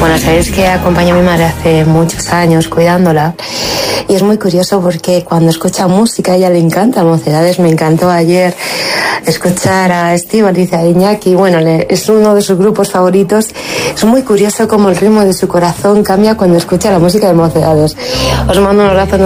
Bueno, sabéis que acompaño a mi madre hace muchos años cuidándola. Y es muy curioso porque cuando escucha música a ella le encanta Mocedades. Me encantó ayer escuchar a Estíbaliz, a Iñaki. Bueno, es uno de sus grupos favoritos. Es muy curioso cómo el ritmo de su corazón cambia cuando escucha la música de Mocedades. Os mando un abrazo.